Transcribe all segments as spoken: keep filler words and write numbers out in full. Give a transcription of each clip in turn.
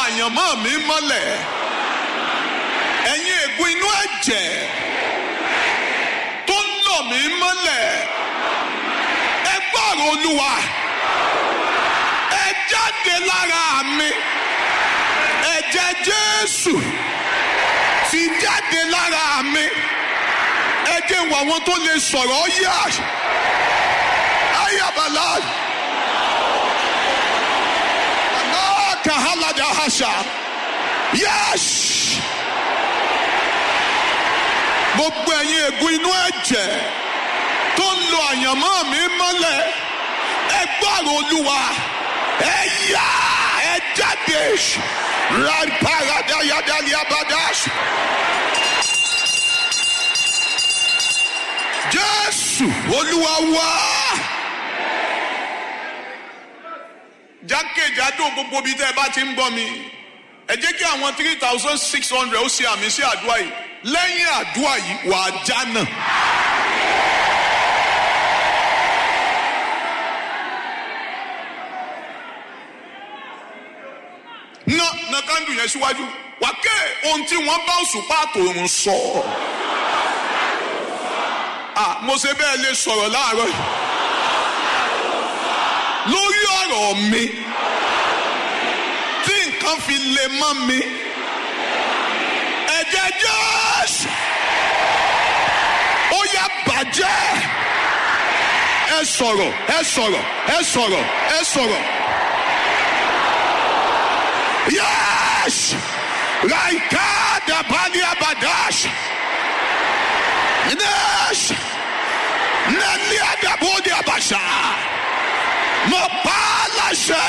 àyànmọ́ mi mọ́lẹ̀ ẹ̀yin ègún inú ẹ̀jẹ̀ tó ń lọ̀ mí mọ́lẹ̀ ẹ gbọ́rọ̀ Olúwa ẹ jáde lára mi ẹ̀jẹ̀ Jésù ti jáde lára mi ẹ jẹ́ wọ àwọn tó lè sọ̀rọ̀ yá ayabala kahalada hasha yes gbogbo ẹ̀yin ègún inú ẹ̀jẹ̀ tó ń lo àyànmọ́ mi mọ́lẹ̀ ẹ gbọ́rọ̀ Olúwa ẹ yá ẹ jáde ráparadayadaliabadas Jésù Olúwa wá. Jákèjádò gbogbo bíi tẹ́ ẹ bá ti ń gbọ́ mi ẹ jẹ́ kí àwọn three thousand six hundred ó ṣe àmì sí àdúrà yìí lẹ́yìn àdúrà yìí wàá jánà. ná ná kándù yẹn síwájú wà ké ohun tí wọ́n bá òṣùpá àtòrùn sọ. ah mo ṣe bẹ́ẹ̀ lè sọ̀rọ̀ láàárọ̀ yìí lórí ọ̀rọ̀ mi tí nǹkan fi lè mọ́ mi ẹ̀jẹ̀ Jésù ó yá bàjẹ́ ẹ sọ̀rọ̀ ẹ sọ̀rọ̀ ẹ sọ̀rọ̀ ẹ sọ̀rọ̀ yes raika dabali abadash yes nani adabodi abasha. Mo pa á láṣẹ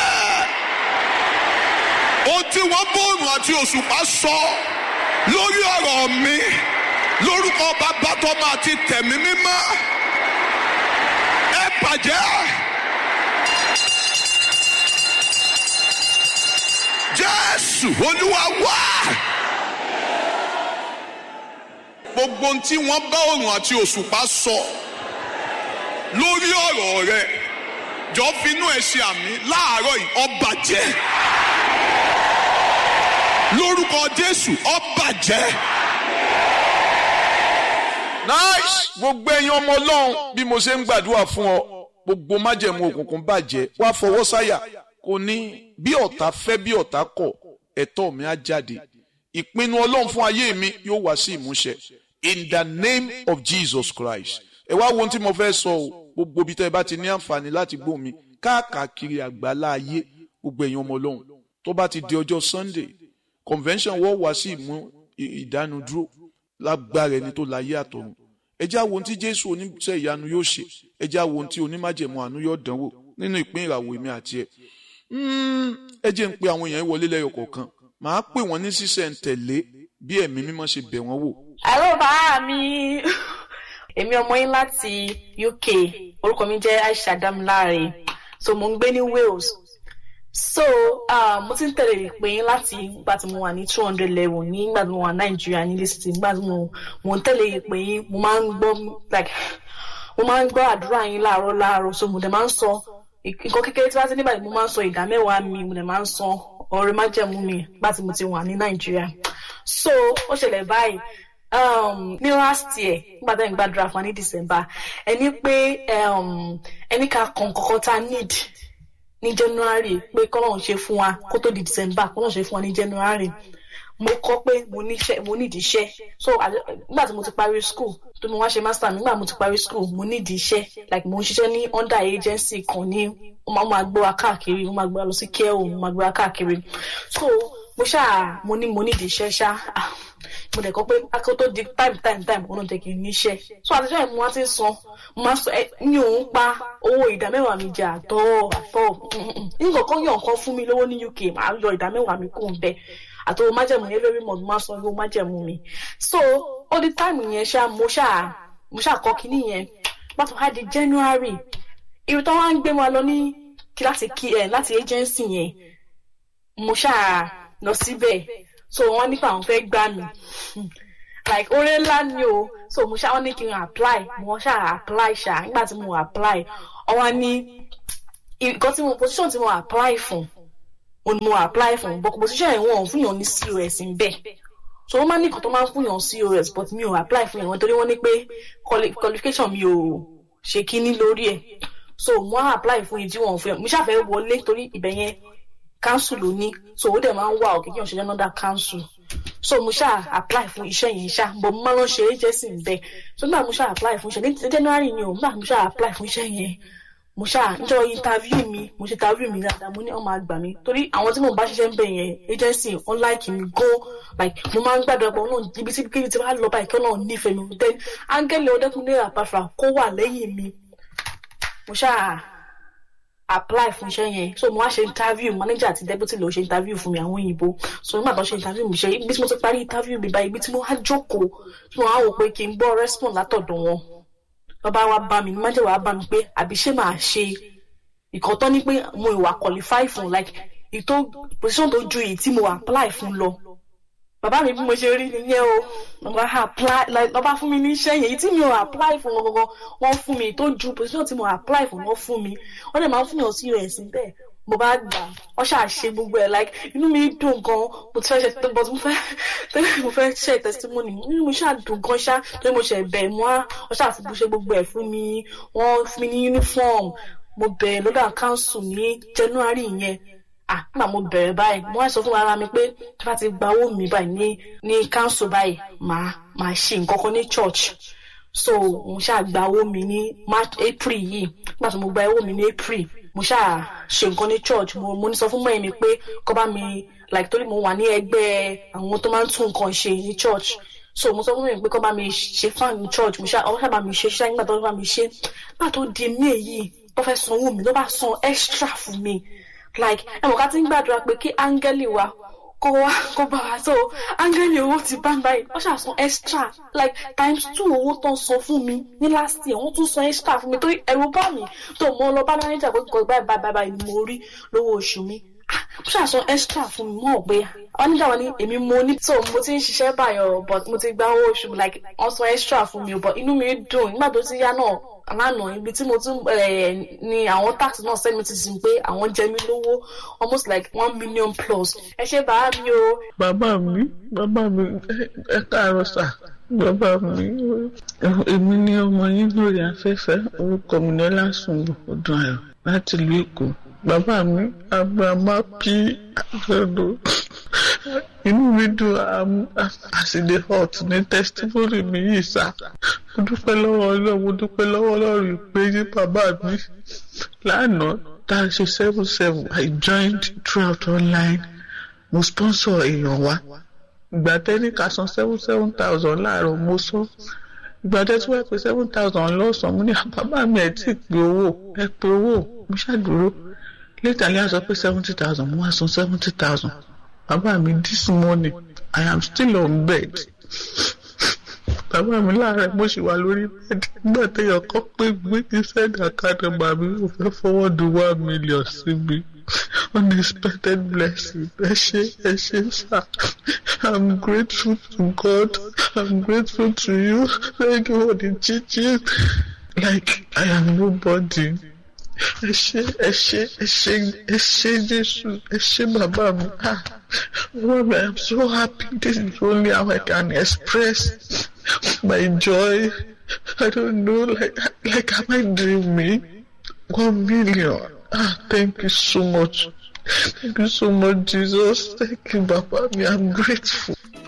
ohun tí wọ́n bóòrùn àti òṣùpá sọ lórí ọ̀rọ̀ mi lórúkọ Bàbá tọ́mọ àti tẹ̀mí mímọ́ ẹ bàjẹ́ Jésù Olúwa wá. Gbogbo ohun tí wọ́n bá òòrùn àti òṣùpá sọ lórí ọ̀rọ̀ rẹ jọ finú ẹ ṣe àmì láàárọ̀ yìí ó bàjẹ́ lórúkọ Jésù ó bàjẹ́. nice gbogbo ẹ̀yin ọmọ Ọlọ́run bí mo ṣe ń gbàdúrà fún ọ gbogbo májẹ̀mú òkùnkùn bàjẹ́ wá fọwọ́ sáyà kò ní bí ọ̀tá fẹ́ bí ọ̀tá kọ̀ ẹ̀tọ́ mi á jáde ìpinnu Ọlọ́run fún ayé mi yóò wá sí ìmúṣẹ in the name of Jesus Christ. ẹ wá wo ohun tí mo fẹ́ sọ o gbogbo bí tẹ́ ẹ bá ti ní àǹfààní láti gbọ́ mi káàkiri àgbálá ayé gbogbo ẹ̀yin ọmọ Ọlọ́run tó bá ti di ọjọ́ Sunday convention wọ́n wá sí ìmú ìdánudúró lágbára ẹni tó láyé àtọ̀run ẹ já wo ohun tí Jésù oníṣẹ́ ìyanu yóò ṣe ẹ já wo ohun tí onímájẹ̀mú àánú yóò dánwò nínú ìpín ìràwọ̀ èmi àti ẹ ẹ jẹ́ ń pe àwọn èèyàn wọlé lẹ́yọ kọ̀ọ̀kan màá pè wọ́n ní sísẹ̀ǹtẹ̀lé bí ẹ̀mí mímọ́ ṣe bẹ̀ wọ́n wò. àlọ́ bàá mi èmi ọmọ yín láti U K orúkọ mi jẹ́ Aisha Damilare so mo ń gbé ní Wales so uh, mo ti ń tẹ̀lé ìpè yín láti ìgbà tí mo wà ní two hundred level ní ìgbà tí mo wà Nàìjíríà ní lẹ́sìtì ìgbà tí mo mo ń tẹ̀lé ìpè yín mo máa ń gbọ́ like mo máa ń gbọ́ àdúrà yín láàárọ̀ láàárọ̀ so mo dẹ̀ máa ń sọ nǹkan kékeré tí wọ́n ti nígbà tí mo máa ń sọ ìdá mẹ́wàá mi mo dẹ̀ máa ń sọ ọrẹ májẹ̀mú mi nígbà tí mo ti wà ní Nàìjíríà so ó ṣẹlẹ̀ báyìí um ní last year nígbà tí mo gbàdúrà fún wa ní December ẹni pé um ẹni ká kàn kọ́kọ́ tá need ní January pé kọ́lọ́run ṣe fún wa kó tó di December kọ́lọ́run ṣe fún wa ní January mo kọ pé mo ní iṣẹ́ mo need iṣẹ́ so nígbà tí mo ti parí school tó mo wá ṣe master nígbà mo ti parí school mo need iṣẹ́ like mo ń ṣiṣẹ́ ní under agency kan ní ó máa máa gbé wa káàkiri ó máa gbé wa lọ sí care home ó máa gbé wa káàkiri so mo ṣáà mo ní mo need iṣẹ́ ṣá mo dẹ̀ kọ́ pé akọ́ tó di time time time kò náà jẹ́ kí n níṣẹ́ so àtijọ́ ẹ̀ mo wá ti ń san mo máa sọ ẹ ní òun pa owó ìdá mẹ́wàá mi jẹ àtọ́ àtọ́ nǹkan kan yàn kan fún mi lówó ní U K màá yọ ìdá mẹ́wàá mi kó ń bẹ àti owó májẹ̀mú yẹn every month máa san owó májẹ̀mú mi so all the time yẹn ṣá mo ṣáà mo ṣáà kọ́ kinní yẹn pàtó wá di January irú tó wá ń gbé wa lọ ní kíláàsì kí ẹ láti agency yẹn mo ṣáà lọ síbẹ̀ so wọ́n nípa àwọn fẹ́ gbà mí like oore ńlá ni o so mo ṣáà wọ́n ní kí n apply mo ṣáà apply ṣá nígbà tí mo apply ọwọ́ ní nǹkan tí mo position tí mo apply fún òun mo apply fún but position yẹn wọ́n fún yàn ní C O S ń bẹ̀ so wọ́n máa ní nǹkan tó máa ń fún yàn C O S but mi ò apply fún yàn torí wọ́n ní pé qualification mi ò ṣe kíní lórí ẹ̀ so mo á apply fún ìdí wọn fún yàn mo ṣàfẹ́ wọlé torí ibẹ̀ yẹn council ló ní so ó dẹ̀ máa ń wà òkè kí wọ́n ṣe another council so mo ṣáà apply fún iṣẹ́ yẹn ṣá but mo máa lọ ṣe agency ń bẹ̀ so nígbà mo ṣáà apply fún iṣẹ́ ní January ni o nígbà mo ṣáà apply fún iṣẹ́ yẹn mo ṣáà níjọ́ interview mi mo ṣe interview mi dáadáa mo ní wọ́n máa gbà mí torí àwọn tí mo bá ṣiṣẹ́ ń bẹ̀ yẹn agency wọ́n like mi go like mo máa ń gbàdúrà pé ọlọ́run ibi tí kíbi tí wọ́n á lọ báyìí kí ọlọ́run nífẹ̀ẹ́ mi then áńgẹ́lì Ọdẹ́kúnlé Àpàfà kó wà lẹ́yìn mi mo ṣáà apply fún iṣẹ́ yẹn so mo wá ṣe interview manager àti deputy ló ṣe interview fún mi àwọn òyìnbó so nígbà tó ṣe interview mi ṣe ibi tí mo ti parí interview mi báyìí ibi tí mo wá jókòó tí mo wá wò pé kí n gbọ́ response látọ̀dọ̀ wọn bàbá wa bá mi manager wa bá mi pé àbí ṣé màá ṣe ìkan tó ní pé mo ìwà qualify fún like ìtò position tó ju èyí tí mo apply fún lọ bàbá mi bí mo ṣe rí nìyẹn o bàbá apply like bàbá fún mi ní iṣẹ́ yẹn èyí tí mi ò apply fún wọn gangan wọ́n fún mi tó ju position tí mo apply fún wọn fún mi wọ́n dẹ̀ máa ń fún yàn sí U S bẹ́ẹ̀ mo bá gbà wọ́n ṣáà ṣe gbogbo ẹ̀ like inú mi dùn gan mo ti fẹ́ ṣe but mo fẹ́ mo fẹ́ ṣe testimony inú mi ṣáà dùn gan ṣá torí mo ṣe bẹ̀ mo á wọ́n ṣáà fi ṣe gbogbo ẹ̀ fún mi wọ́n fún mi ní uniform mo bẹ̀rẹ̀ lọ́dọ̀ council ní January yẹn ah nígbà mo bẹ̀rẹ̀ báyìí mo wá sọ fún ara mi pé tí bá ti gba owó mi báyìí ní ní council báyìí màá màá ṣe nǹkan kan ní church so mo ṣáà gba owó mi ní March April yìí nígbà tí mo gba owó mi ní April mo ṣáà ṣe nǹkan ní church mo mo ní sọ fún mọ́ẹ̀ mi pé kó bá mi like torí mo wà ní ẹgbẹ́ àwọn tó máa ń tún nǹkan ṣe ní church so mo sọ fún mi pé kó bá mi ṣe fan ní church mo ṣáà ọ̀ṣà bá mi ṣe ṣáà nígbà tó bá mi ṣe nígbà tó di May yìí tó fẹ́ san owó mi ló bá san extra fún mi like ẹ̀wọ̀n ká ti ń gbàdúrà pé kí áńgẹ́lì wa kó wá kó bá wa so áńgẹ́lì owó ti bá ń báyìí wọ́n ṣàṣàn extra like times two owó tó ń san fún mi ní last year wọ́n tún san extra fún mi torí ẹ̀rù bá mi tó mọ́ lọ bá manager pé kò báyìí báyìí báyìí ni mo rí lówó oṣù mi wọ́n ṣàṣàn extra fún mi mọ́ ọ̀gbẹ́ wọ́n nígbà wọn ní èmi mo ní so mo ti ń ṣiṣẹ́ báyọ̀ but mo ti gba owó oṣù like wọ́n san extra fún mi but inú mi dùn nígbà tó ti yá náà lánàá ibi tí mo tún ní àwọn tax náà send me ti sìn pé àwọn jẹ mí lówó almost like one million plus ẹ ṣe bàá mi o. bàbá mi bàbá mi ẹ káàárọ̀ sà bàbá mi èmi ni ọmọ yín lórí afẹ́fẹ́ orúkọ mi ní Ọlásùnbọ̀ Odùayọ̀ láti ìlú Èkó bàbá mi abrahama p àjọ̀dọ̀ inú mi dùn àṣìlè hot ní testimony mi yìí sá mo dúpẹ́ lọ́wọ́ Ọlọ́run mo dúpẹ́ lọ́wọ́ Ọlọ́run pé ní bàbá mi lánàá tá a ṣe seven seven I joined throughout online mo sponsor èèyàn wa ìgbà tẹ́ni ká san seven seven thousand láàárọ̀ mo sọ ìgbà tẹ́ tí wọ́n pè seven thousand lọ́sàn-án mo ní bàbá mi ẹ̀ tí ì pé owó ẹ pé owó mo ṣàdúró later ní a sọ pé seventy thousand mo wá san seventy thousand bàbá mi this morning I am still on bed bàbá mi láàárẹ̀ mo ṣì wà lórí bẹ́ẹ̀dì nígbà téèyàn kọ́ pé gbé ní sẹ́ẹ̀dì àkáàdì bàbá mi ò fẹ́ fọwọ́dù one million sí mi unexpected blessing ẹ ṣé ẹ ṣé sá I'm grateful to God I'm grateful to you thank you for the teaching like I am nobody. ẹ ṣé ẹ ṣé ẹ ṣé ẹ ṣé Jésù ẹ ṣé bàbá mi ah bàbá mi I am so happy this is only how I can express my joy I don't know like like am I dreaming one million ah thank you so much thank you so much Jesus thank you bàbá mi I'm grateful.